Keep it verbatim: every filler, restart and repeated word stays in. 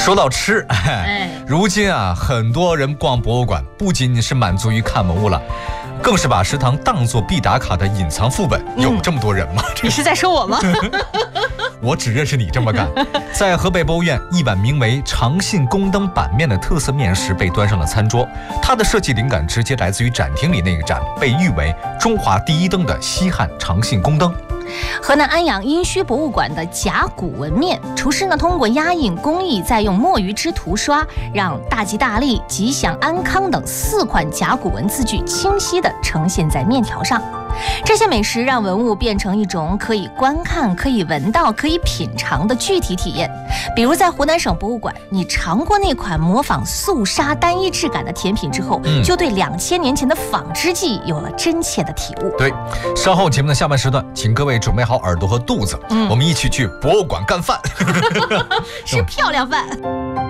说到吃，哎，如今啊，很多人逛博物馆不仅是满足于看文物了，更是把食堂当作必打卡的隐藏副本。嗯、有这么多人吗？ 你是在说我吗？ 我只认识你这么干。在河北博物院，一碗名为长信宫灯板面的特色面食被端上了餐桌。它的设计灵感直接来自于展厅里那个盏被誉为中华第一灯的西汉长信宫灯。 河南安阳殷墟博物馆的甲骨文面，厨师呢通过压印工艺，再用墨鱼汁涂刷，让大吉大利、吉祥安康等四款甲骨文字句清晰地呈现在面条上。这些美食让文物变成一种可以观看、可以闻到、可以品尝的具体体验。比如在湖南省博物馆，你尝过那款模仿素沙单一质感的甜品之后，嗯、就对两千年前的纺织技有了真切的体悟。 对，稍后节目的下半时段，请各位准备好耳朵和肚子，嗯、我们一起去博物馆干饭， 吃漂亮饭。